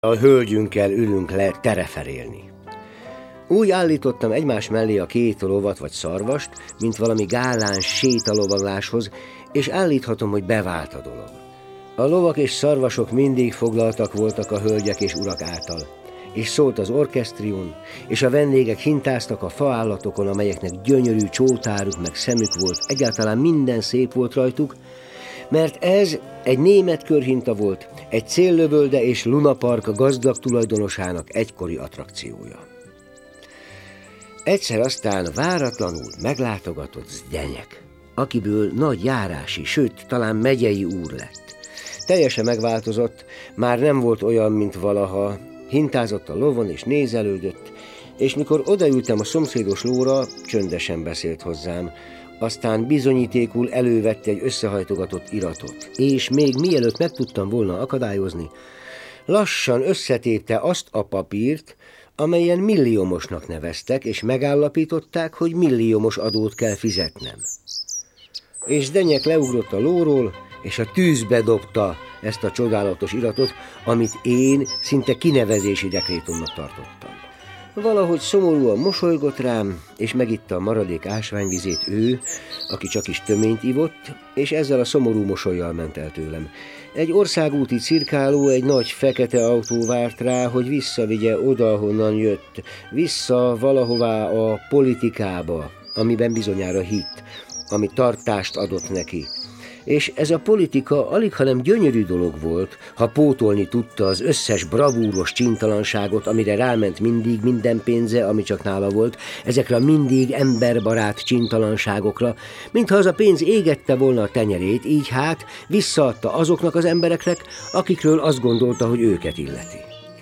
A hölgyünkkel ülünk le tereferélni. Úgy állítottam egymás mellé a két lovat vagy szarvast, mint valami gáláns sétalovagláshoz, és állíthatom, hogy bevált a dolog. A lovak és szarvasok mindig foglaltak voltak a hölgyek és urak által, és szólt az orkesztrion, és a vendégek hintáztak a faállatokon, amelyeknek gyönyörű csótáruk meg szemük volt, egyáltalán minden szép volt rajtuk, mert ez egy német körhinta volt, egy céllövölde és lunapark gazdag tulajdonosának egykori attrakciója. Egyszer aztán váratlanul meglátogatott Zdeněk, akiből nagy járási, sőt, talán megyei úr lett. Teljesen megváltozott, már nem volt olyan, mint valaha, hintázott a lovon és nézelődött, és mikor odaültem a szomszédos lóra, csöndesen beszélt hozzám, aztán bizonyítékul elővette egy összehajtogatott iratot, és még mielőtt meg tudtam volna akadályozni, lassan összetépte azt a papírt, amelyen milliómosnak neveztek, és megállapították, hogy milliómos adót kell fizetnem. És Zdeněk leugrott a lóról, és a tűzbe dobta ezt a csodálatos iratot, amit én szinte kinevezési dekrétumnak tartottam. Valahogy szomorúan mosolygott rám, és megitta a maradék ásványvizét ő, aki csak is töményt ivott, és ezzel a szomorú mosollyal ment el tőlem. Egy országúti cirkáló, egy nagy fekete autó várt rá, hogy visszavigye oda, honnan jött, vissza valahová a politikába, amiben bizonyára hitt, ami tartást adott neki. És ez a politika alighanem gyönyörű dolog volt, ha pótolni tudta az összes bravúros csintalanságot, amire ráment mindig minden pénze, ami csak nála volt, ezekre a mindig emberbarát csintalanságokra, mintha az a pénz égette volna a tenyerét, így hát visszaadta azoknak az embereknek, akikről azt gondolta, hogy őket illeti.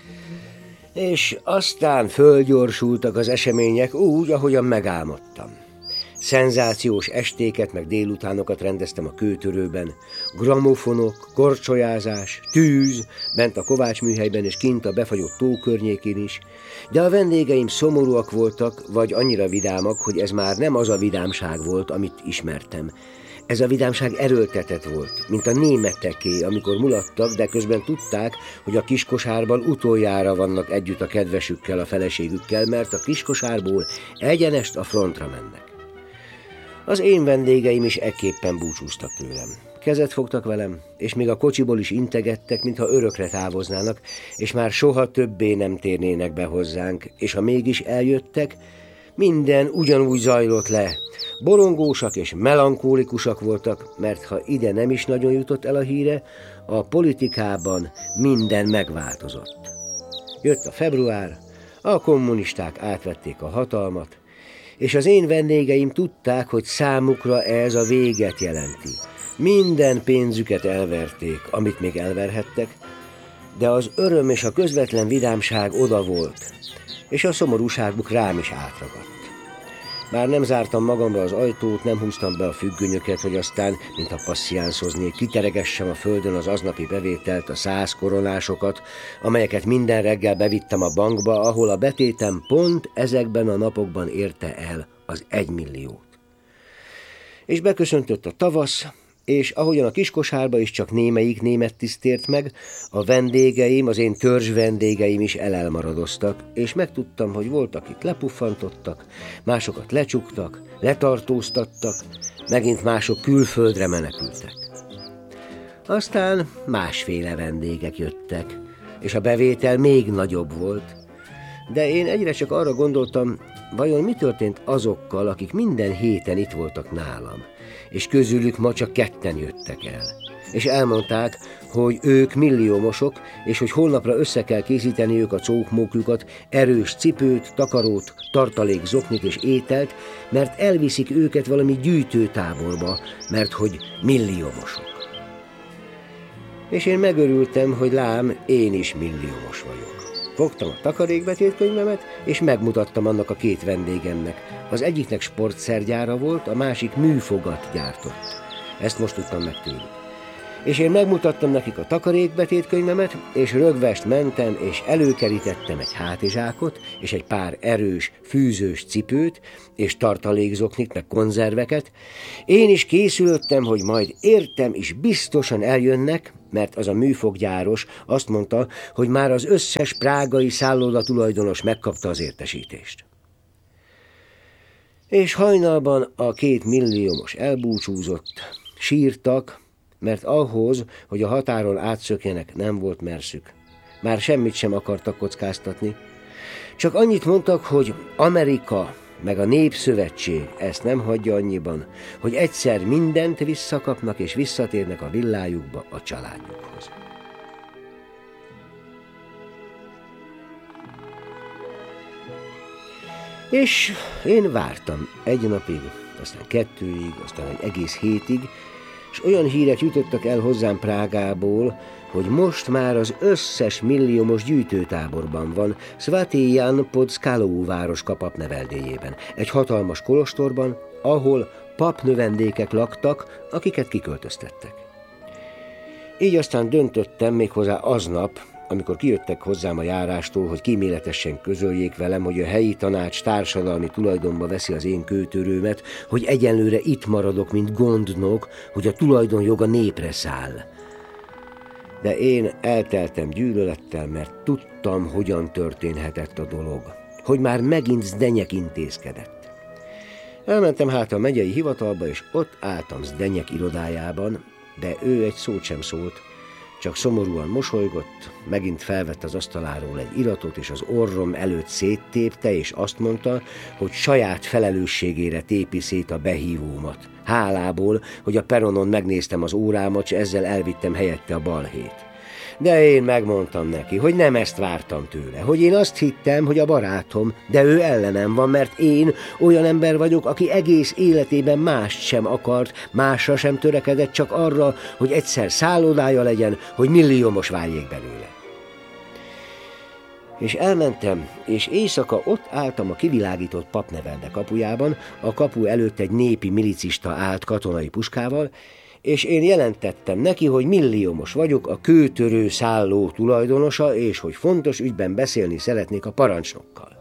És aztán fölgyorsultak az események úgy, ahogyan megálmodtam. Szenzációs estéket meg délutánokat rendeztem a kőtörőben, gramofonok, korcsolyázás, tűz, bent a kovácsműhelyben és kint a befagyott tó környékén is, de a vendégeim szomorúak voltak, vagy annyira vidámak, hogy ez már nem az a vidámság volt, amit ismertem. Ez a vidámság erőltetett volt, mint a németeké, amikor mulattak, de közben tudták, hogy a kiskosárban utoljára vannak együtt a kedvesükkel, a feleségükkel, mert a kiskosárból egyenest a frontra mennek. Az én vendégeim is ekképpen búcsúztak tőlem. Kezet fogtak velem, és még a kocsiból is integettek, mintha örökre távoznának, és már soha többé nem térnének be hozzánk, és ha mégis eljöttek, minden ugyanúgy zajlott le. Borongósak és melankólikusak voltak, mert ha ide nem is nagyon jutott el a híre, a politikában minden megváltozott. Jött a február, a kommunisták átvették a hatalmat, és az én vendégeim tudták, hogy számukra ez a véget jelenti. Minden pénzüket elverték, amit még elverhettek, de az öröm és a közvetlen vidámság oda volt, és a szomorúságuk rám is átragadt. Bár nem zártam magamra az ajtót, nem húztam be a függönyöket, hogy aztán, mintha passziánszoznék, kiteregessem a földön az aznapi bevételt, a 100 koronásokat, amelyeket minden reggel bevittem a bankba, ahol a betétem pont ezekben a napokban érte el az 1 milliót. És beköszöntött a tavasz, és ahogyan a kiskosárba is csak némelyik német tiszt tért meg, a vendégeim, az én törzs vendégeim is elmaradoztak, és megtudtam, hogy voltak itt lepuffantottak, másokat lecsuktak, letartóztattak, megint mások külföldre menekültek. Aztán másféle vendégek jöttek, és a bevétel még nagyobb volt, de én egyre csak arra gondoltam, vajon mi történt azokkal, akik minden héten itt voltak nálam, és közülük ma csak 2 jöttek el. És elmondták, hogy ők milliómosok, és hogy holnapra össze kell készíteni ők a cókmókjukat, erős cipőt, takarót, tartalék zoknit és ételt, mert elviszik őket valami gyűjtőtáborba, mert hogy milliómosok. És én megörültem, hogy lám, én is milliómos vagyok. Fogtam a takarékbetétkönyvemet, és megmutattam annak a 2 vendégemnek. Az egyiknek sportszergyára volt, a másik műfogat gyártott. Ezt most tudtam meg tőlük. És én megmutattam nekik a takarékbetétkönyvemet, és rögvest mentem, és előkerítettem egy hátizsákot, és egy pár erős, fűzős cipőt, és tartalékzoknit, meg konzerveket. Én is készülöttem, hogy majd értem is biztosan eljönnek, mert az a műfoggyáros azt mondta, hogy már az összes prágai szálloda tulajdonos megkapta az értesítést. És hajnalban a 2 milliómos elbúcsúzott, sírtak, mert ahhoz, hogy a határon átszökjenek, nem volt merszük. Már semmit sem akartak kockáztatni. Csak annyit mondtak, hogy Amerika meg a Népszövetség ezt nem hagyja annyiban, hogy egyszer mindent visszakapnak és visszatérnek a villájukba, a családjukhoz. És én vártam 1 napig, aztán 2-ig, aztán egy egész hétig, és olyan hírek jutottak el hozzám Prágából, hogy most már az összes milliómos gyűjtőtáborban van, Svatý pod Skalou városka papneveldéjében, egy hatalmas kolostorban, ahol papnövendékek laktak, akiket kiköltöztettek. Így aztán döntöttem méghozzá aznap, amikor kijöttek hozzám a járástól, hogy kíméletesen közöljék velem, hogy a helyi tanács társadalmi tulajdonba veszi az én kőtörőmet, hogy egyenlőre itt maradok, mint gondnok, hogy a tulajdonjog a népre száll. De én elteltem gyűlölettel, mert tudtam, hogyan történhetett a dolog, hogy már megint Zdeněk intézkedett. Elmentem hát a megyei hivatalba, és ott álltam Zdeněk irodájában, de ő egy szót sem szólt, csak szomorúan mosolygott, megint felvett az asztaláról egy iratot, és az orrom előtt széttépte, és azt mondta, hogy saját felelősségére tépi szét a behívómat. Hálából, hogy a peronon megnéztem az órámat, és ezzel elvittem helyette a balhét. De én megmondtam neki, hogy nem ezt vártam tőle, hogy én azt hittem, hogy a barátom, de ő ellenem van, mert én olyan ember vagyok, aki egész életében mást sem akart, másra sem törekedett, csak arra, hogy egyszer szállodája legyen, hogy milliómos váljék belőle. És elmentem, és éjszaka ott álltam a kivilágított papnevelde kapujában, a kapu előtt egy népi milicista állt katonai puskával, és én jelentettem neki, hogy milliómos vagyok, a kőtörő szálló tulajdonosa, és hogy fontos ügyben beszélni szeretnék a parancsnokkal.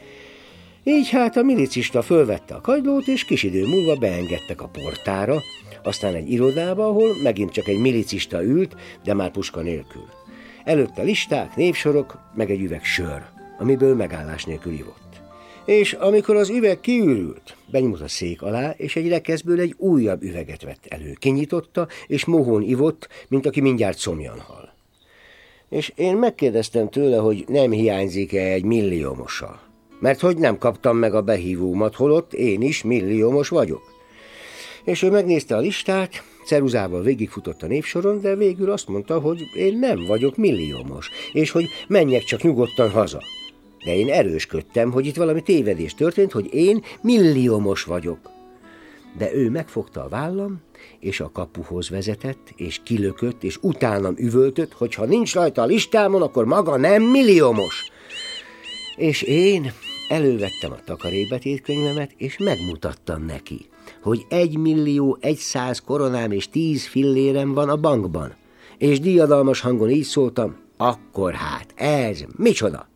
Így hát a milicista fölvette a kagylót, és kis idő múlva beengedtek a portára, aztán egy irodába, ahol megint csak egy milicista ült, de már puska nélkül. Előtte listák, névsorok, meg egy üveg sör, amiből megállás nélkül ivott. És amikor az üveg kiürült, benyomult a szék alá, és egy rekeszből egy újabb üveget vett elő. Kinyitotta, és mohón ivott, mint aki mindjárt szomjan hal. És én megkérdeztem tőle, hogy nem hiányzik-e egy milliómosa, mert hogy nem kaptam meg a behívómat, holott én is milliómos vagyok. És ő megnézte a listát, ceruzával végigfutott a névsoron, de végül azt mondta, hogy én nem vagyok milliómos, és hogy menjek csak nyugodtan haza. De én erősködtem, hogy itt valami tévedés történt, hogy én milliómos vagyok. De ő megfogta a vállam, és a kapuhoz vezetett, és kilökött, és utánam üvöltött, hogy ha nincs rajta a listámon, akkor maga nem milliómos. És én elővettem a takarékbetétkönyvemet, és megmutattam neki, hogy 1.100.000 koronám és 10 fillérem van a bankban. És diadalmas hangon így szóltam, akkor hát, ez micsoda?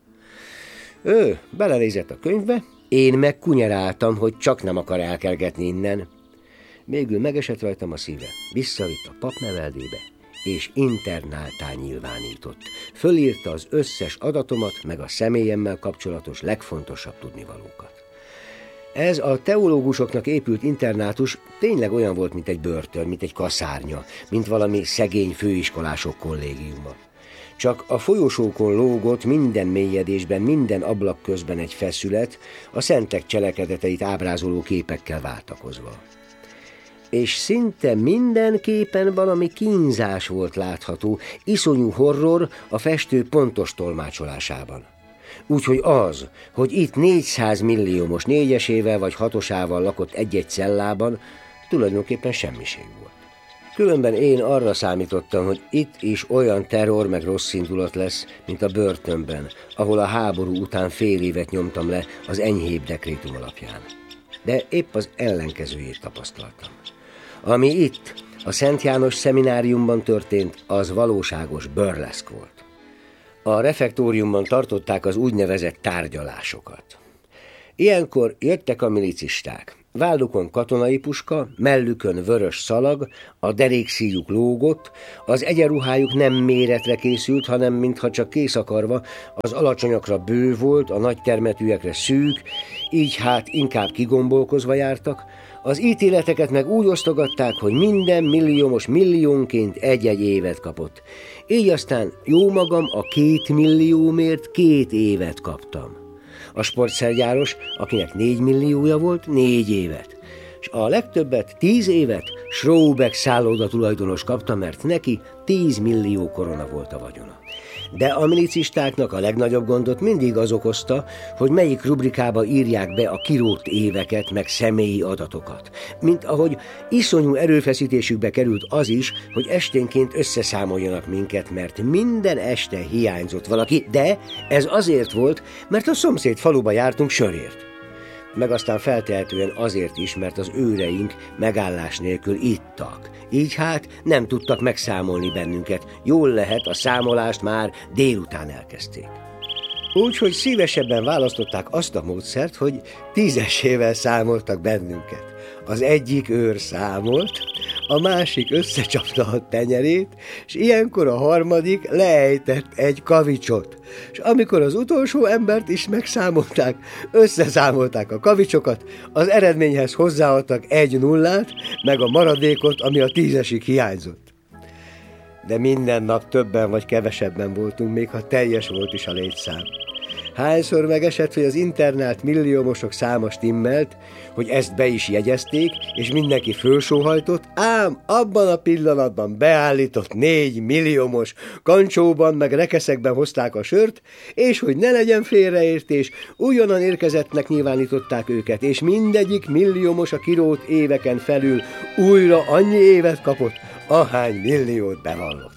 Ő belenézett a könyvbe, én meg kunyeráltam, hogy csak nem akar elkergetni innen. Végül megesett rajtam a szíve, visszavitt a papneveldébe, és internáltá nyilvánított. Fölírta az összes adatomat, meg a személyemmel kapcsolatos legfontosabb tudnivalókat. Ez a teológusoknak épült internátus tényleg olyan volt, mint egy börtön, mint egy kaszárnya, mint valami szegény főiskolások kollégiuma. Csak a folyosókon lógott minden mélyedésben, minden ablak közben egy feszület, a szentek cselekedeteit ábrázoló képekkel váltakozva. És szinte minden képen valami kínzás volt látható, iszonyú horror a festő pontos tolmácsolásában. Úgyhogy az, hogy itt 400 milliómos 4-esével vagy 6-osával lakott egy-egy cellában, tulajdonképpen semmiség volt. Különben én arra számítottam, hogy itt is olyan terror meg rossz indulat lesz, mint a börtönben, ahol a háború után fél évet nyomtam le az enyhébb dekrétum alapján. De épp az ellenkezőjét tapasztaltam. Ami itt, A Szent János szemináriumban történt, az valóságos burleszk volt. A refektóriumban tartották az úgynevezett tárgyalásokat. Ilyenkor jöttek a milicisták. Vállukon katonai puska, mellükön vörös szalag, a derékszíjuk lógott, az egyenruhájuk nem méretre készült, hanem mintha csak készakarva, az alacsonyakra bő volt, a nagytermetűekre szűk, így hát inkább kigombolkozva jártak, az ítéleteket meg úgy osztogatták, hogy minden milliómos milliónként egy-egy évet kapott. Így aztán jómagam a 2 milliómért 2 évet kaptam. A sportszergyáros, akinek 4 milliója volt, 4 évet. És a legtöbbet, 10 évet Schrobeck szálloda tulajdonos kapta, mert neki 10 millió korona volt a vagyona. De a milicistáknak a legnagyobb gondot mindig az okozta, hogy melyik rubrikába írják be a kirótt éveket, meg személyi adatokat. Mint ahogy iszonyú erőfeszítésükbe került az is, hogy esténként összeszámoljanak minket, mert minden este hiányzott valaki, de ez azért volt, mert a szomszéd faluba jártunk sörért. Meg aztán feltehetően azért is, mert az őreink megállás nélkül ittak. Így hát nem tudtak megszámolni bennünket. Jól lehet, a számolást már délután elkezdték. Úgyhogy szívesebben választották azt a módszert, hogy 10-esével számoltak bennünket. Az egyik őr számolt, a másik összecsapta a tenyerét, és ilyenkor a harmadik leejtett egy kavicsot. És amikor az utolsó embert is megszámolták, összeszámolták a kavicsokat, az eredményhez hozzáadtak 1 nullát, meg a maradékot, ami a 10-esig hiányzott. De minden nap többen vagy kevesebben voltunk, még ha teljes volt is a létszám. Hányszor megesett, hogy az internált milliómosok száma stimmelt, hogy ezt be is jegyezték, és mindenki fölsóhajtott, ám abban a pillanatban beállított 4 milliómos kancsóban meg rekeszekben hozták a sört, és hogy ne legyen félreértés, újonnan érkezettnek nyilvánították őket, és mindegyik milliómos a kirót éveken felül újra annyi évet kapott, ahány milliót bevallott.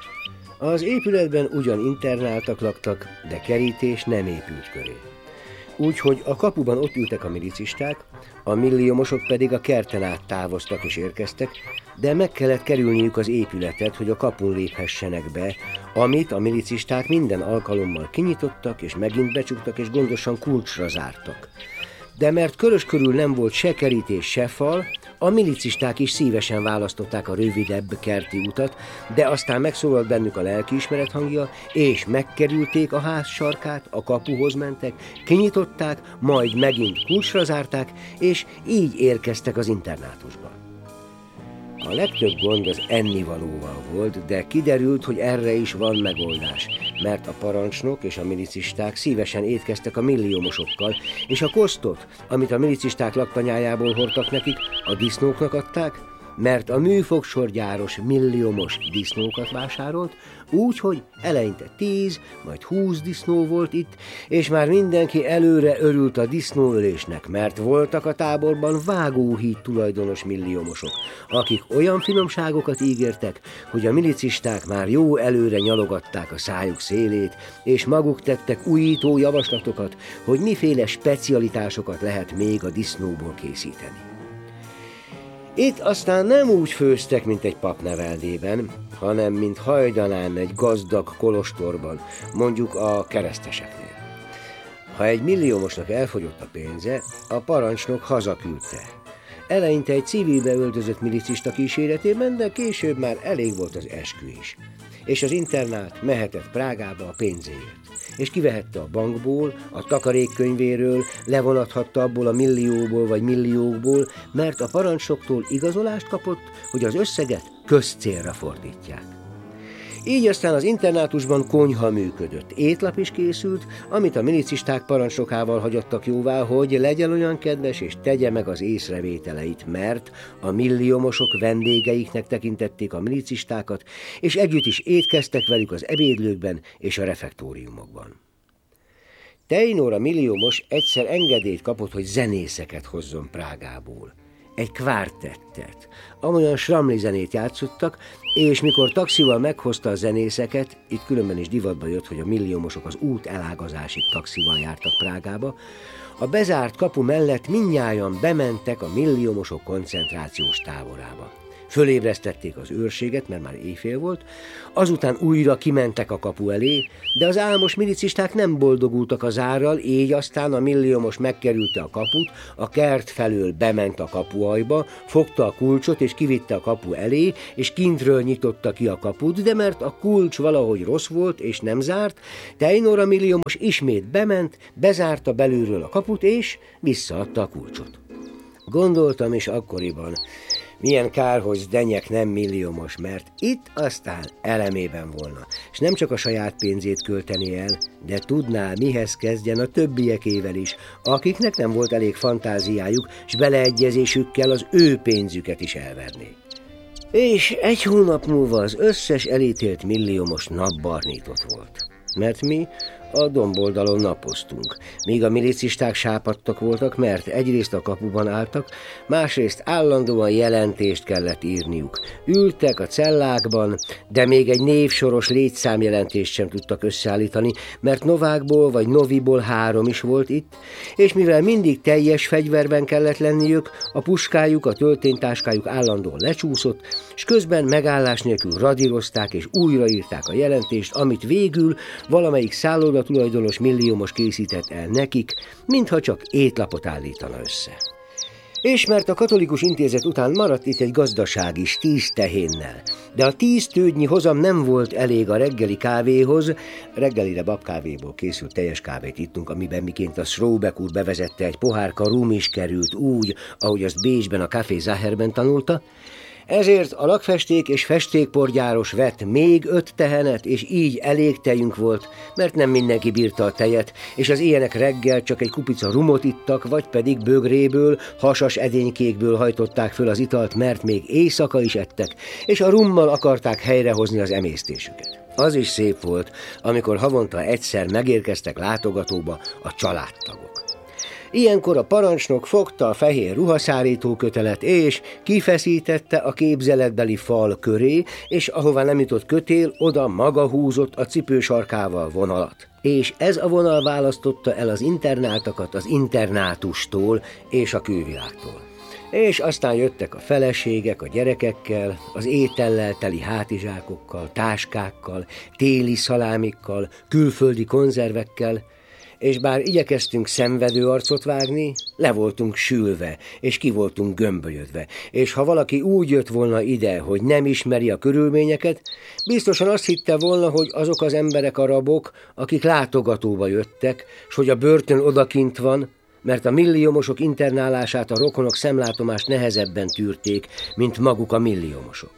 Az épületben ugyan internáltak laktak, de kerítés nem épült köré. Úgyhogy a kapuban ott ültek a milicisták, a milliómosok pedig a kerten át távoztak és érkeztek, de meg kellett kerülniük az épületet, hogy a kapun léphessenek be, amit a milicisták minden alkalommal kinyitottak és megint becsuktak és gondosan kulcsra zártak. De mert körös körül nem volt se kerítés, se fal, a milicisták is szívesen választották a rövidebb kerti utat, de aztán megszólalt bennük a lelkiismeret hangja, és megkerülték a ház sarkát, a kapuhoz mentek, kinyitották, majd megint kulcsra zárták, és így érkeztek az internátusba. A legtöbb gond az ennivalóval volt, de kiderült, hogy erre is van megoldás, mert a parancsnok és a milicisták szívesen étkeztek a milliómosokkal, és a kosztot, amit a milicisták laktanyájából hordtak nekik, a disznóknak adták, mert a műfogsorgyáros milliómos disznókat vásárolt, úgy, hogy eleinte 10, majd 20 disznó volt itt, és már mindenki előre örült a disznóölésnek, mert voltak a táborban vágóhíd tulajdonos milliómosok, akik olyan finomságokat ígértek, hogy a milicisták már jó előre nyalogatták a szájuk szélét, és maguk tettek újító javaslatokat, hogy miféle specialitásokat lehet még a disznóból készíteni. Itt aztán nem úgy főztek, mint egy papneveldében, hanem mint hajdanán egy gazdag kolostorban, mondjuk a kereszteseknél. Ha egy milliómosnak elfogyott a pénze, a parancsnok hazaküldte. Eleinte egy civilbe öltözött milicista kíséretében, de később már elég volt az esküvés. És az internát mehetett Prágába a pénzéért. És kivehette a bankból, a takarékkönyvéről, levonathatta abból a millióból vagy milliókból, mert a parancsnoktól igazolást kapott, hogy az összeget közcélra fordítják. Így aztán az internátusban konyha működött. Étlap is készült, amit a milicisták parancsnokával hagyottak jóvá, hogy legyen olyan kedves és tegye meg az észrevételeit, mert a milliómosok vendégeiknek tekintették a milicistákat, és együtt is étkeztek velük az ebédlőkben és a refektóriumokban. Tejnor a milliómos egyszer engedélyt kapott, hogy zenészeket hozzon Prágából. Egy kvártettet, amolyan sramli zenét játszottak, és mikor taxival meghozta a zenészeket, itt különben is divatba jött, hogy a milliómosok az út elágazásig taxival jártak Prágába, a bezárt kapu mellett mindnyájan bementek a milliómosok koncentrációs táborába. fölébresztették az őrséget, mert már éjfél volt, azután újra kimentek a kapu elé, de az álmos milicisták nem boldogultak a zárral, így aztán a milliómos megkerülte a kaput, a kert felől bement a kapuajba, fogta a kulcsot és kivitte a kapu elé, és kintről nyitotta ki a kaput, de mert a kulcs valahogy rossz volt és nem zárt, Tejnor a milliómos ismét bement, bezárta belülről a kaput és visszaadta a kulcsot. Gondoltam is akkoriban, milyen kár, hogy Zdenyek nem milliómos, mert itt aztán elemében volna, és nem csak a saját pénzét költeni el, de tudná, mihez kezdjen a többiekével is, akiknek nem volt elég fantáziájuk, s beleegyezésükkel az ő pénzüket is elvernék. És egy hónap múlva az összes elítélt milliómos napbarnított volt, mert mi a domboldalon napoztunk, míg a milicisták sápadtak voltak, mert egyrészt a kapuban álltak, másrészt állandóan jelentést kellett írniuk. Ültek a cellákban, de még egy névsoros létszámjelentést sem tudtak összeállítani, mert Novákból vagy Noviból 3 is volt itt, és mivel mindig teljes fegyverben kellett lenniük, a puskájuk, a tölténytáskájuk állandóan lecsúszott, és közben megállás nélkül radírozták és újraírták a jelentést, amit végül valamelyik szálloda tulajdonos milliómos készített el nekik, mintha csak étlapot állítana össze. És mert a katolikus intézet után maradt itt egy gazdaság is 10 tehénnel, de a 10 tőgynyi hozam nem volt elég a reggeli kávéhoz, reggelire babkávéból készült teljes kávét ittunk, amiben miként a Schrobeck úr bevezette, egy pohárka rum is került úgy, ahogy azt Bécsben a Café Zacherben tanulta, ezért a lakfesték és festékporgyáros vett még 5 tehenet, és így elég tejünk volt, mert nem mindenki bírta a tejet, és az ilyenek reggel csak egy kupica rumot ittak, vagy pedig bögréből, hasas edénykékből hajtották föl az italt, mert még éjszaka is ettek, és a rummal akarták helyrehozni az emésztésüket. Az is szép volt, amikor havonta egyszer megérkeztek látogatóba a családtagok. Ilyenkor a parancsnok fogta a fehér ruhaszárító kötelet, és kifeszítette a képzeletbeli fal köré, és ahová nem jutott kötél, oda maga húzott a cipősarkával vonalat. És ez a vonal választotta el az internáltakat az internátustól és a külvilágtól. És aztán jöttek a feleségek a gyerekekkel, az étellel teli hátizsákokkal, táskákkal, téli szalámikkal, külföldi konzervekkel, és bár igyekeztünk szenvedő arcot vágni, le voltunk sülve, és ki voltunk gömbölyödve, és ha valaki úgy jött volna ide, hogy nem ismeri a körülményeket, biztosan azt hitte volna, hogy azok az emberek a rabok, akik látogatóba jöttek, s hogy a börtön odakint van, mert a milliómosok internálását a rokonok szemlátomást nehezebben tűrték, mint maguk a milliómosok.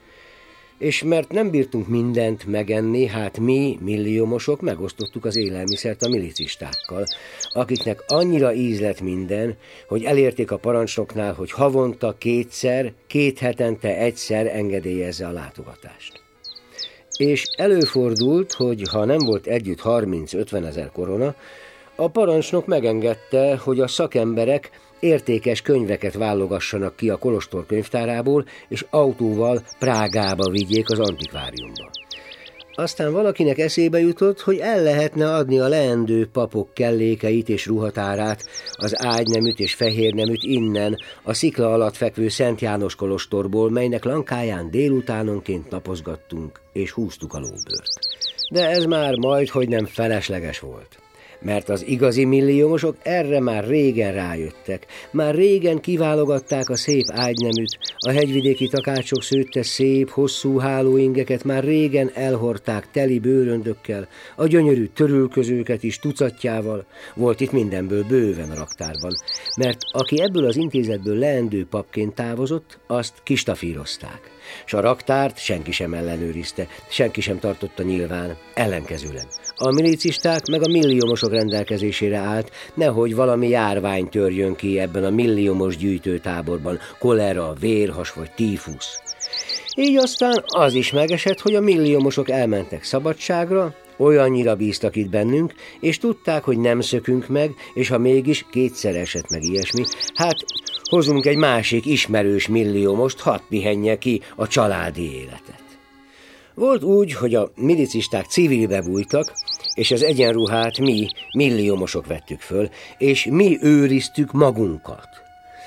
És mert nem bírtunk mindent megenni, hát mi, milliómosok, megosztottuk az élelmiszert a milicistákkal, akiknek annyira íz lett minden, hogy elérték a parancsnoknál, hogy havonta 2-szer, 2 hetente 1-szer engedélyezze a látogatást. És előfordult, hogy ha nem volt együtt 30-50 ezer korona, a parancsnok megengedte, hogy a szakemberek értékes könyveket válogassanak ki a kolostor könyvtárából, és autóval Prágába vigyék az antikváriumba. Aztán valakinek eszébe jutott, hogy el lehetne adni a leendő papok kellékeit és ruhatárát, az ágyneműt és fehérneműt innen, a szikla alatt fekvő Szent János kolostorból, melynek lankáján délutánonként napozgattunk és húztuk a lóbőrt. De ez már majdhogy nem felesleges volt. Mert az igazi milliómosok erre már régen rájöttek. Már régen kiválogatták a szép ágyneműt, a hegyvidéki takácsok szőtte szép, hosszú hálóingeket már régen elhordták teli bőröndökkel, a gyönyörű törülközőket is tucatjával, volt itt mindenből bőven a raktárban, mert aki ebből az intézetből leendő papként távozott, azt kistafírozták. S a raktárt senki sem ellenőrizte, senki sem tartotta nyilván, ellenkezőleg. A milicisták meg a milliómosok rendelkezésére állt, nehogy valami járvány törjön ki ebben a milliómos gyűjtőtáborban, kolera, vérhas vagy tífusz. Így aztán az is megesett, hogy a milliómosok elmentek szabadságra, olyannyira bíztak itt bennünk, és tudták, hogy nem szökünk meg, és ha mégis 2-szer esett meg ilyesmi, hát hozunk egy másik ismerős milliómost, hadd pihenje ki a családi életet. Volt úgy, hogy a milicisták civilbe bújtak, és az egyenruhát mi, milliómosok vettük föl, és mi őriztük magunkat.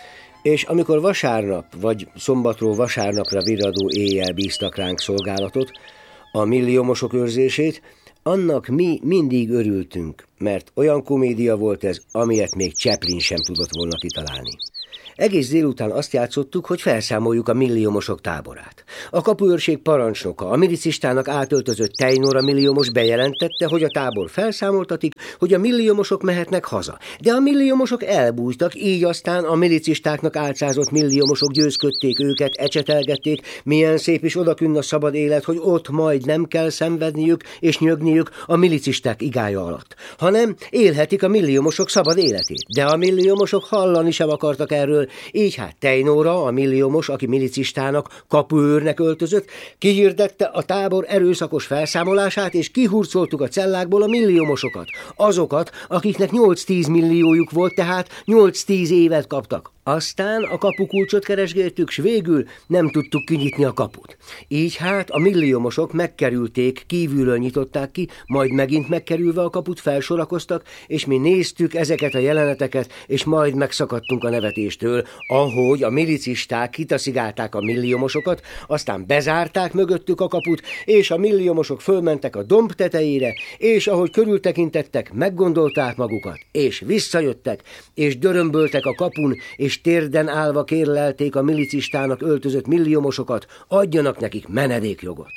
És amikor vasárnap vagy szombatról vasárnapra virradó éjjel bíztak ránk szolgálatot, a milliómosok őrzését, annak mi mindig örültünk, mert olyan komédia volt ez, amilyet még Chaplin sem tudott volna kitalálni. Egész délután azt játszottuk, hogy felszámoljuk a milliómosok táborát. A kapuőrség parancsnoka, a milicistának átöltözött Tejnora milliómos bejelentette, hogy a tábor felszámoltatik, hogy a milliómosok mehetnek haza. De a milliómosok elbújtak, így aztán a milicistáknak álcázott milliómosok győzködték őket, ecsetelgették, milyen szép is odakünn a szabad élet, hogy ott majd nem kell szenvedniük és nyögniük a milicisták igája alatt, hanem élhetik a milliómosok szabad életét. De a milliómosok hallani sem akartak erről, így hát Tejnora, a milliómos, aki milicistának, kapuőrnek öltözött, kihirdette a tábor erőszakos felszámolását, és kihurcoltuk a cellákból a milliómosokat. Azokat, akiknek 8-10 milliójuk volt, tehát 8-10 évet kaptak. Aztán a kapukulcsot keresgéltük, s végül nem tudtuk kinyitni a kaput. Így hát a milliómosok megkerülték, kívülről nyitották ki, majd megint megkerülve a kaput felsorakoztak, és mi néztük ezeket a jeleneteket, és majd megszakadtunk a nevetéstől, ahogy a milicisták kitaszigálták a milliómosokat, aztán bezárták mögöttük a kaput, és a milliómosok fölmentek a domb tetejére, és ahogy körültekintettek, meggondolták magukat, és visszajöttek, és dörömböltek a kapun, és térden állva kérlelték a milicistának öltözött milliómosokat, adjanak nekik menedékjogot.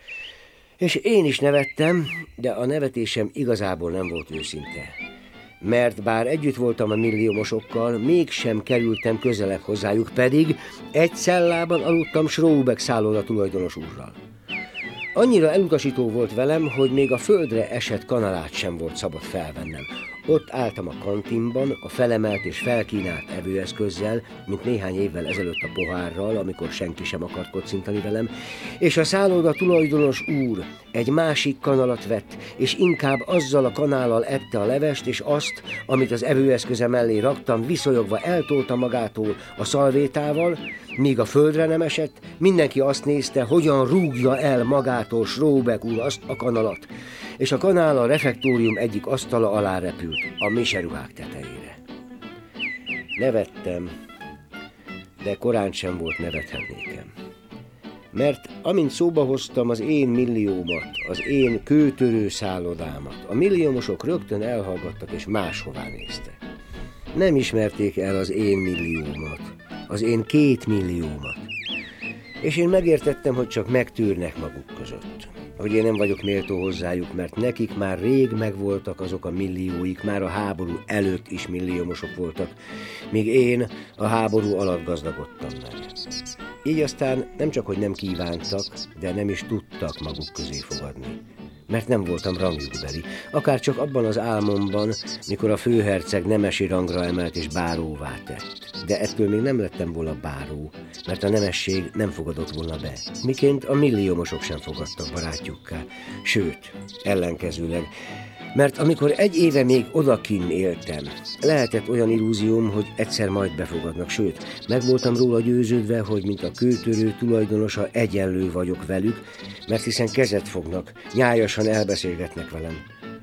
És én is nevettem, de a nevetésem igazából nem volt őszinte. Mert bár együtt voltam a milliómosokkal, mégsem kerültem közelebb hozzájuk, pedig egy cellában aludtam Schrobeck szálloda tulajdonos úrral. Annyira elutasító volt velem, hogy még a földre esett kanalát sem volt szabad felvennem. Ott álltam a kantinban, a felemelt és felkínált evőeszközzel, mint néhány évvel ezelőtt a pohárral, amikor senki sem akart kocintani velem, és a szálloda tulajdonos úr egy másik kanalat vett, és inkább azzal a kanállal ette a levest, és azt, amit az evőeszköze mellé raktam, viszonyogva eltolta magától a szalvétával, míg a földre nem esett, mindenki azt nézte, hogyan rúgja el magától Schrobeck úr azt a kanalat, és a kanál a refektórium egyik asztala alá repült, a miseruhák tetejére. Nevettem, de korán sem volt nevethetnékem. Mert amint szóba hoztam az én milliómat, az én kőtörő szállodámat, a milliómosok rögtön elhallgattak és máshová néztek. Nem ismerték el az én milliómat, az én 2 milliómat. És én megértettem, hogy csak megtűrnek maguk között. Hogy én nem vagyok méltó hozzájuk, mert nekik már rég megvoltak azok a millióik, már a háború előtt is milliómosok voltak, míg én a háború alatt gazdagodtam meg. Így aztán nem csak, hogy nem kívántak, de nem is tudtak maguk közé fogadni. Mert nem voltam rangjukbeli, akár csak abban az álmomban, mikor a főherceg nemesi rangra emelt és báróvá tett. De ettől még nem lettem volna báró, mert a nemesség nem fogadott volna be. Miként a milliómosok sem fogadtak barátjukká, sőt, ellenkezőleg. Mert amikor egy éve még odakinn éltem, lehetett olyan illúzióm, hogy egyszer majd befogadnak, sőt, meg voltam róla győződve, hogy mint a kőtörő tulajdonosa egyenlő vagyok velük, mert hiszen kezet fognak, nyájasan elbeszélgetnek velem.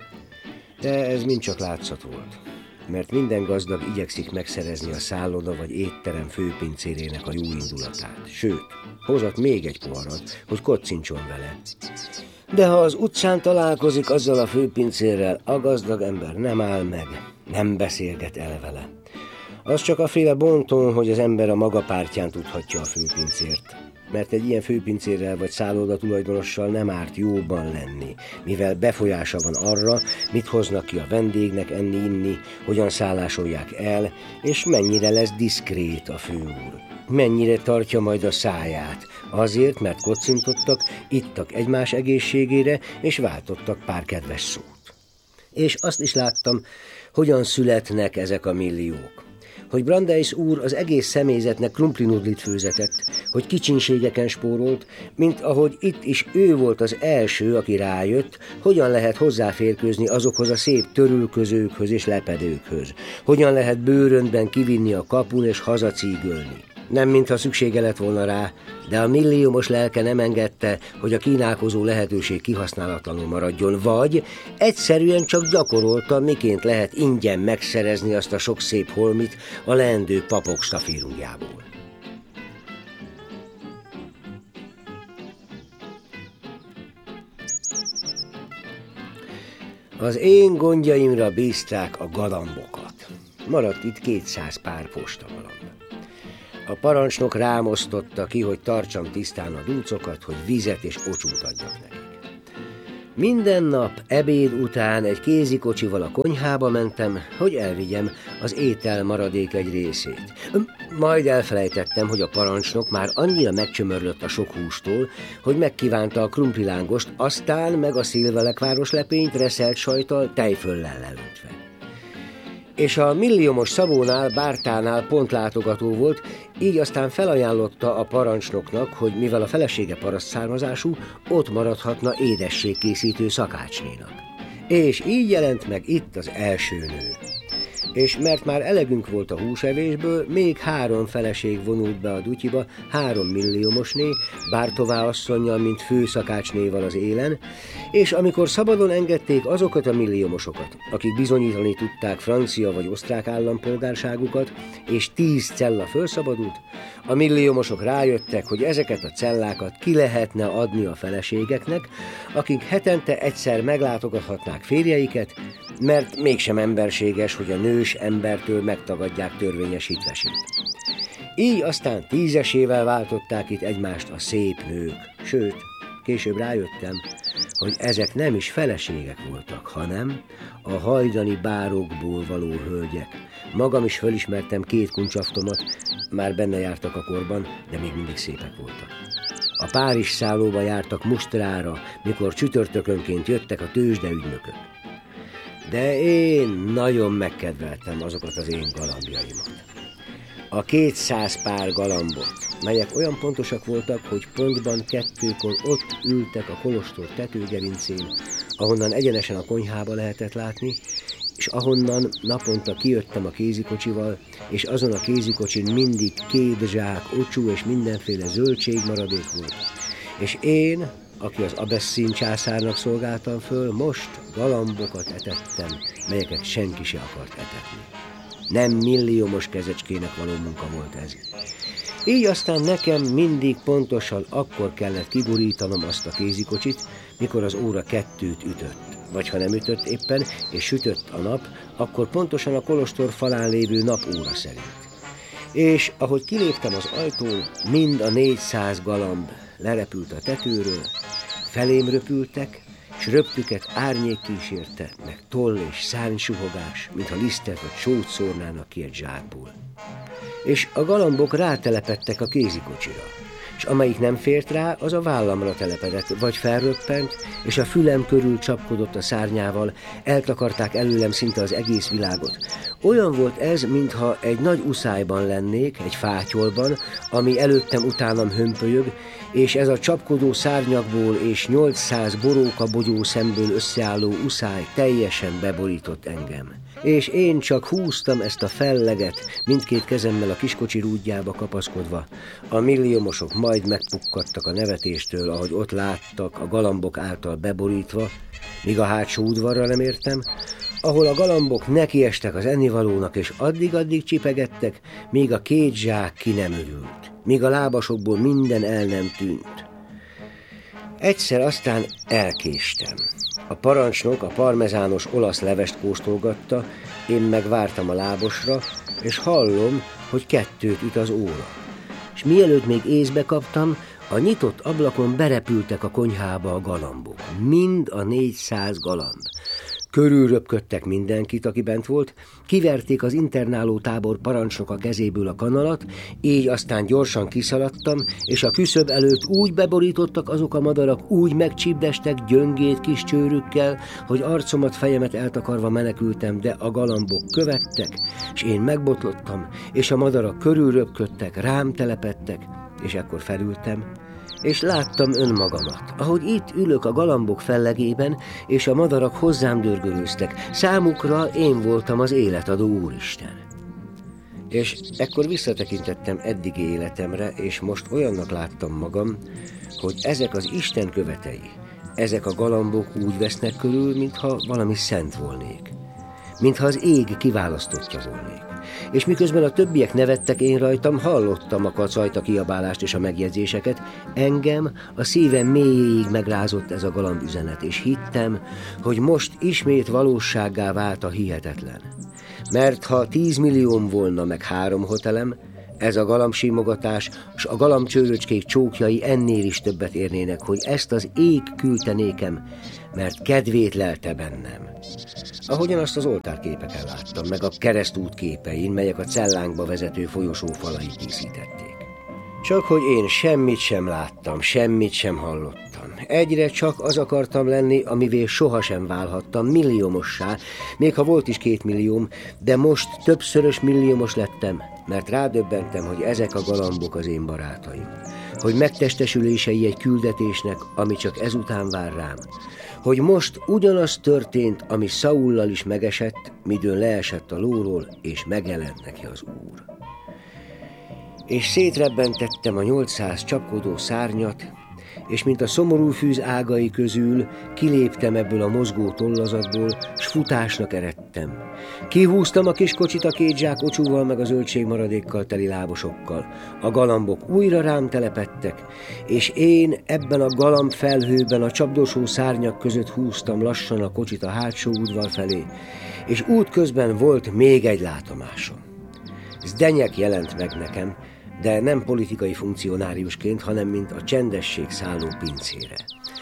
De ez mind csak látszat volt, mert minden gazdag igyekszik megszerezni a szálloda vagy étterem főpincérének a jó indulatát. Sőt, hozott még egy poharat, hogy kocincson vele. De ha az utcán találkozik azzal a főpincérrel, a gazdag ember nem áll meg, nem beszélget el vele. Az csak a féle bonton, hogy az ember a maga pártján tudhatja a főpincért. Mert egy ilyen főpincérrel vagy szálloda tulajdonossal nem árt jóban lenni, mivel befolyása van arra, mit hoznak ki a vendégnek enni-inni, hogyan szállásolják el, és mennyire lesz diszkrét a főúr. Mennyire tartja majd a száját, azért, mert kocintottak, ittak egymás egészségére, és váltottak pár kedves szót. És azt is láttam, hogyan születnek ezek a milliók. Hogy Brandeis úr az egész személyzetnek krumplinudlit főzetett, hogy kicsinségeken spórolt, mint ahogy itt is ő volt az első, aki rájött, hogyan lehet hozzáférkőzni azokhoz a szép törülközőkhöz és lepedőkhöz, hogyan lehet bőröntben kivinni a kapun és hazacígölni. Nem mintha szüksége lett volna rá, de a milliómos lelke nem engedte, hogy a kínálkozó lehetőség kihasználatlanul maradjon, vagy egyszerűen csak gyakorolta, miként lehet ingyen megszerezni azt a sok szép holmit a leendő papok stafírujjából. Az én gondjaimra bízták a galambokat. Maradt itt 200 pár postagalamb. A parancsnok rám osztotta ki, hogy tartsam tisztán a dúcokat, hogy vizet és ocsút adjak nekik. Minden nap ebéd után egy kézikocsival a konyhába mentem, hogy elvigyem az étel maradék egy részét. Majd elfelejtettem, hogy a parancsnok már annyira megcsömörlött a sok hústól, hogy megkívánta a krumplilángost, aztán meg a szilvelekváros lepényt reszelt sajttal, tejföllel leöntve. És a milliómos Szabónál, Bártánál pont látogató volt, így aztán felajánlotta a parancsnoknak, hogy mivel a felesége paraszt származású, ott maradhatna édességkészítő szakácsnénak. És így jelent meg itt az első nő. És mert már elegünk volt a húsevésből, még 3 feleség vonult be a dutyiba, 3 milliómosné, Bártová asszonnyal, mint főszakácsnéval az élen, és amikor szabadon engedték azokat a milliómosokat, akik bizonyítani tudták francia vagy osztrák állampolgárságukat, és 10 cella felszabadult, a milliómosok rájöttek, hogy ezeket a cellákat ki lehetne adni a feleségeknek, akik hetente egyszer meglátogathatnák férjeiket, mert mégsem emberséges, hogy a nős embertől megtagadják törvényes hitvesét. Így aztán 10-esével váltották itt egymást a szép nők, sőt, később rájöttem, hogy ezek nem is feleségek voltak, hanem a hajdani bárokból való hölgyek. Magam is fölismertem 2 kuncsaftomat, már benne jártak a korban, de még mindig szépek voltak. A Párizs szállóba jártak mustrára, mikor csütörtökönként jöttek a tőzsdeügynökök. De én nagyon megkedveltem azokat az én galambjaimat. A 200 pár galambot, melyek olyan pontosak voltak, hogy pontban 2-kor ott ültek a kolostor tetőgerincén, ahonnan egyenesen a konyhába lehetett látni, és ahonnan naponta kijöttem a kézikocsival, és azon a kézikocsin mindig 2 zsák ocsú és mindenféle zöldségmaradék volt. És én, aki az Abesszín császárnak szolgáltam föl, most galambokat etettem, melyeket senki se akart etetni. Nem milliómos kezecskének való munka volt ez. Így aztán nekem mindig pontosan akkor kellett kigurítanom azt a kézikocsit, mikor az óra 2-t ütött. Vagy ha nem ütött éppen, és sütött a nap, akkor pontosan a kolostor falán lévő napóra szerint. És ahogy kiléptem az ajtón, mind a 400 galamb lerepült a tetőről, felém röpültek, s röptüket árnyék kísérte, meg toll és szárnysuhogás, mintha lisztet vagy sót szórnának ki egy zsákból. És a galambok rátelepedtek a kézikocsira, és amelyik nem fért rá, az a vállamra telepedett, vagy felröppent, és a fülem körül csapkodott a szárnyával, eltakarták előlem szinte az egész világot. Olyan volt ez, mintha egy nagy uszályban lennék, egy fátyolban, ami előttem utánam hömpölyög, és ez a csapkodó szárnyakból és 800 boróka bogyó szemből összeálló uszály teljesen beborított engem. És én csak húztam ezt a felleget, mindkét kezemmel a kiskocsi rúdjába kapaszkodva. A milliómosok majd megpukkadtak a nevetéstől, ahogy ott láttak a galambok által beborítva, míg a hátsó udvarra nem értem, ahol a galambok nekiestek az ennivalónak, és addig-addig csipegettek, míg a 2 zsák ki nem örült, míg a lábasokból minden el nem tűnt. Egyszer aztán elkéstem. A parancsnok a parmezános olasz levest kóstolgatta, én meg vártam a lábosra, és hallom, hogy 2-t üt az óra. És mielőtt még észbe kaptam, a nyitott ablakon berepültek a konyhába a galambok. Mind a 400 galamb. Körülröpködtek mindenkit, aki bent volt, kiverték az internáló tábor parancsnoka kezéből a kanalat, így aztán gyorsan kiszaladtam, és a küszöb előtt úgy beborítottak azok a madarak, úgy megcsípdestek gyöngét kis csőrükkel, hogy arcomat, fejemet eltakarva menekültem, de a galambok követtek, és én megbotlottam, és a madarak körülröpködtek, rám telepedtek, és ekkor felültem, és láttam önmagamat, ahogy itt ülök a galambok fellegében, és a madarak hozzám dörgölőztek. Számukra én voltam az életadó Úristen. És ekkor visszatekintettem eddigi életemre, és most olyannak láttam magam, hogy ezek az Isten követei, ezek a galambok úgy vesznek körül, mintha valami szent volnék. Mintha az ég kiválasztottja volnék. És miközben a többiek nevettek én rajtam, hallottam a kacajt, a kiabálást és a megjegyzéseket, engem a szívem mélyéig megrázott ez a galambüzenet, és hittem, hogy most ismét valósággá vált a hihetetlen. Mert ha 10 millióm volna meg 3 hotelem, ez a galambsimogatás s a galambcsőröcskék csókjai ennél is többet érnének, hogy ezt az ég küldte nékem, mert kedvét lelte bennem. Ahogyan azt az oltárképeken láttam, meg a keresztút képein, melyek a cellánkba vezető folyosó falai díszítették. Csak hogy én semmit sem láttam, semmit sem hallottam. Egyre csak az akartam lenni, amivé sohasem válhattam, milliómossá, még ha volt is 2 millióm, de most többszörös milliómos lettem, mert rádöbbentem, hogy ezek a galambok az én barátaim. Hogy megtestesülései egy küldetésnek, ami csak ezután vár rám. Hogy most ugyanaz történt, ami Szaullal is megesett, midőn leesett a lóról, és megjelent neki az Úr. És szétrebbentettem a 800 csapkodó szárnyat, és mint a szomorú fűz ágai közül kiléptem ebből a mozgó tollazatból, s futásnak eredtem. Kihúztam a kis kocsit a 2 zsák ocsúval meg a zöldségmaradékkal teli lábosokkal. A galambok újra rám telepedtek, és én ebben a galamb felhőben a csapdosó szárnyak között húztam lassan a kocsit a hátsó udvar felé, és útközben volt még egy látomásom. Zdenyek jelent meg nekem, de nem politikai funkcionáriusként, hanem mint a csendesség szálló pincére.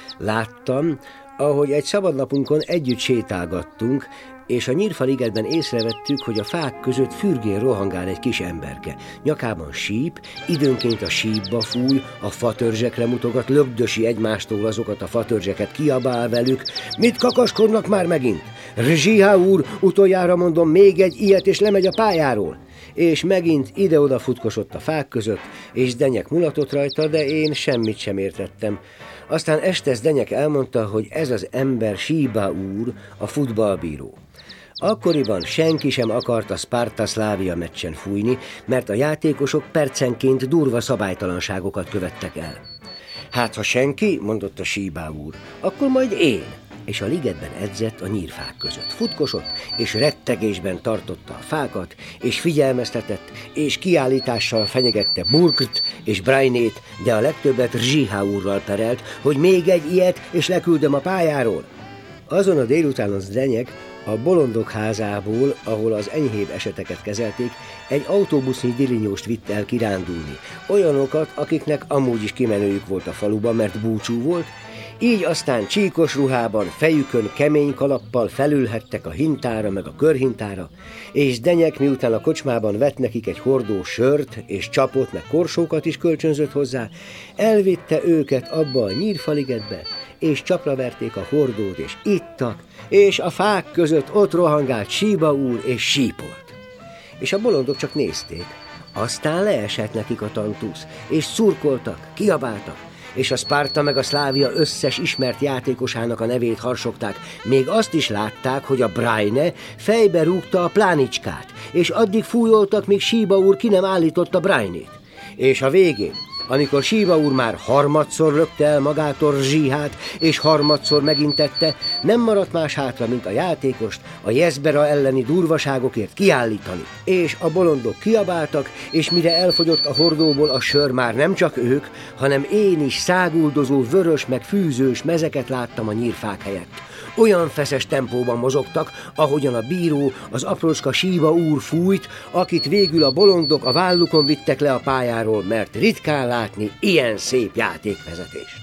Láttam, ahogy egy szabadnapunkon együtt sétálgattunk, és a Nyírfa-ligetben észrevettük, hogy a fák között fürgén rohangál egy kis emberke. Nyakában síp, időnként a sípba fúj, a fatörzsekre mutogat, lögdösi egymástól azokat a fatörzseket, kiabál velük. Mit kakaskodnak már megint? Zsiha úr, utoljára mondom, még egy ilyet, és lemegy a pályáról. És megint ide-oda futkosott a fák között, és Zdenyek mulatott rajta, de én semmit sem értettem. Aztán este Zdenyek elmondta, hogy ez az ember Síba úr, a futballbíró. Akkoriban senki sem akart a Sparta-Szlávia meccsen fújni, mert a játékosok percenként durva szabálytalanságokat követtek el. Hát, ha senki, mondotta Síba úr, akkor majd én. És a ligetben edzett a nyírfák között. Futkosott, és rettegésben tartotta a fákat, és figyelmeztetett, és kiállítással fenyegette Burkt és Brainét, de a legtöbbet Zsiha úrral perelt, hogy még egy ilyet, és leküldöm a pályáról. Azon a délutánon Zdenyek a bolondok házából, ahol az enyhébb eseteket kezelték, egy autóbusznyi dilinyóst vitt el kirándulni. Olyanokat, akiknek amúgy is kimenőjük volt a faluba, mert búcsú volt, így aztán csíkos ruhában, fejükön kemény kalappal felülhettek a hintára meg a körhintára, és Zdenyek miután a kocsmában vett nekik egy hordó sört, és csapot meg korsókat is kölcsönzött hozzá, elvitte őket abba a Nyírfa-ligetbe, és csapra verték a hordót, és ittak, és a fák között ott rohangált Síba úr, és sípolt. És a bolondok csak nézték, aztán leesett nekik a tantusz, és szurkoltak, kiabáltak, és a Sparta meg a Szlávia összes ismert játékosának a nevét harsogták. Még azt is látták, hogy a Braine fejbe rúgta a Plánicskát, és addig fújoltak, míg Síba úr ki nem állította Brainét. És a végén, amikor Síba úr már harmadszor lökte el magától Zsihát, és harmadszor megint tette, nem maradt más hátra, mint a játékost a Jezbera elleni durvaságokért kiállítani. És a bolondok kiabáltak, és mire elfogyott a hordóból a sör, már nem csak ők, hanem én is száguldozó, vörös meg fűzős mezeket láttam a nyírfák helyett. Olyan feszes tempóban mozogtak, ahogyan a bíró, az aprócska Síba úr fújt, akit végül a bolondok a vállukon vittek le a pályáról, mert ritkán látni ilyen szép játékvezetést.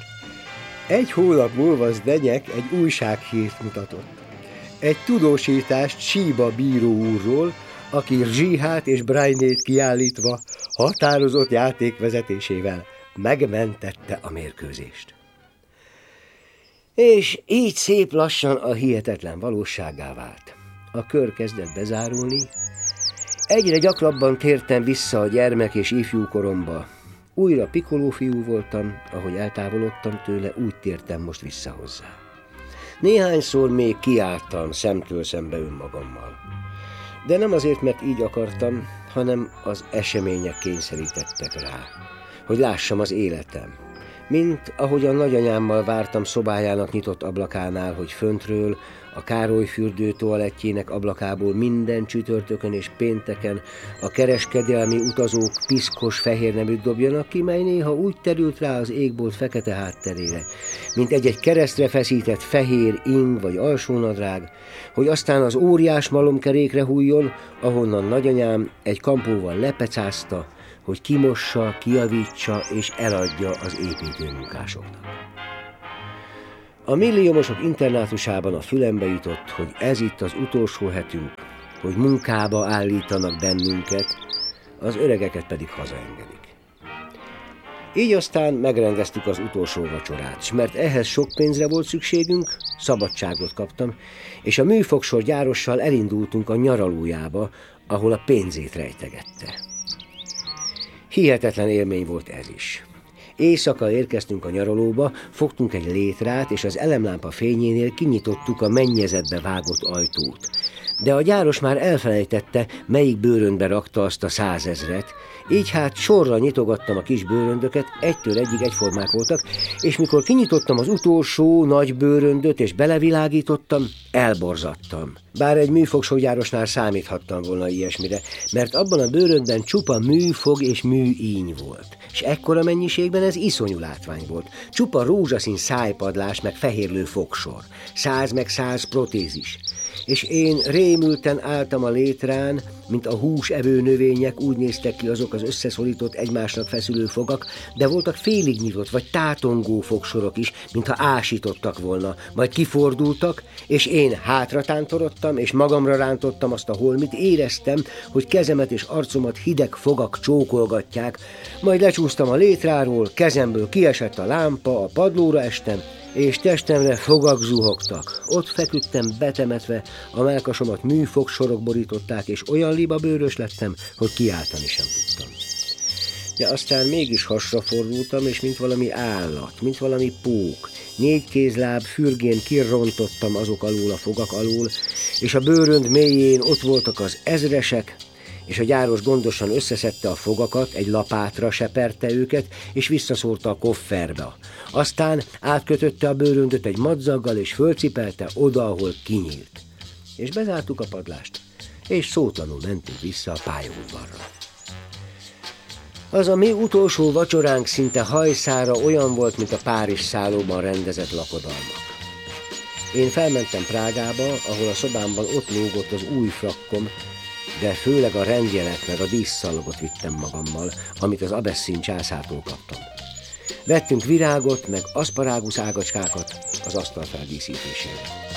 1 hónap múlva Zdenyek egy újsághírt mutatott. Egy tudósítást Síba bíró úrról, aki Zsihát és Brainét kiállítva határozott játékvezetésével megmentette a mérkőzést. És így szép lassan a hihetetlen valósággá vált. A kör kezdett bezárulni. Egyre gyakrabban tértem vissza a gyermek és ifjú koromba. Újra pikoló fiú voltam, ahogy eltávolodtam tőle, úgy tértem most vissza hozzá. Néhányszor még kiálltam szemtől szembe önmagammal. De nem azért, mert így akartam, hanem az események kényszerítettek rá, hogy lássam az életem. Mint ahogy a nagyanyámmal vártam szobájának nyitott ablakánál, hogy föntről, a Károly fürdő toalettjének ablakából minden csütörtökön és pénteken a kereskedelmi utazók piszkos fehér neműt dobjanak ki, mely néha úgy terült rá az égbolt fekete hátterére, mint egy-egy keresztre feszített fehér ing vagy alsónadrág, hogy aztán az óriás malomkerékre hújjon, ahonnan nagyanyám egy kampóval lepecázta, hogy kimossa, kijavítsa és eladja az építőmunkásoknak. A milliómosok internátusában a fülembe jutott, hogy ez itt az utolsó hetünk, hogy munkába állítanak bennünket, az öregeket pedig hazaengedik. Így aztán megrendeztük az utolsó vacsorát, s mert ehhez sok pénzre volt szükségünk, szabadságot kaptam, és a műfogsor gyárossal elindultunk a nyaralójába, ahol a pénzét rejtegette. Hihetetlen élmény volt ez is. Éjszaka érkeztünk a nyaralóba, fogtunk egy létrát, és az elemlámpa fényénél kinyitottuk a mennyezetbe vágott ajtót. De a gyáros már elfelejtette, melyik bőröndbe rakta azt a 100 000, így hát sorra nyitogattam a kis bőröndöket, egytől egyig egyformák voltak, és mikor kinyitottam az utolsó nagy bőröndöt és belevilágítottam, elborzadtam. Bár egy műfogsoggyárosnál számíthattam volna ilyesmire, mert abban a bőröndben csupa műfog és műíny volt. És ekkora mennyiségben ez iszonyú látvány volt. Csupa rózsaszín szájpadlás meg fehérlő fogsor, 100 meg 100 protézis. És én rémülten álltam a létrán, mint a húsevő növények, úgy néztek ki azok az összeszorított egymásnak feszülő fogak, de voltak félig nyitott vagy tátongó fogsorok is, mintha ásítottak volna, majd kifordultak, és én hátra tántorodtam, és magamra rántottam azt a holmit, éreztem, hogy kezemet és arcomat hideg fogak csókolgatják, majd lecsúsztam a létráról, kezemből kiesett a lámpa, a padlóra estem, és testemre fogak zuhogtak. Ott feküdtem betemetve, a mellkasomat műfogsorok borították, és olyan libabőrös lettem, hogy kiáltani sem tudtam. De aztán mégis hasra fordultam, és mint valami állat, mint valami pók, 4 kézláb fürgén kirontottam azok alól a fogak alól, és a bőrönd mélyén ott voltak az ezresek, és a gyáros gondosan összeszedte a fogakat, egy lapátra seperte őket, és visszaszórta a kofferbe. Aztán átkötötte a bőröndöt egy madzaggal, és fölcipelte oda, ahol kinyílt. És bezártuk a padlást, és szótlanul mentünk vissza a pályaudvarra. Az a mi utolsó vacsoránk szinte hajszára olyan volt, mint a Párizs szállóban rendezett lakodalmak. Én felmentem Prágába, ahol a szobámban ott lógott az új frakkom, de főleg a rendjelet meg a díszszalagot vittem magammal, amit az Abesszín császártól kaptam. Vettünk virágot, meg aszparágusz ágacskákat az asztal feldíszítésére.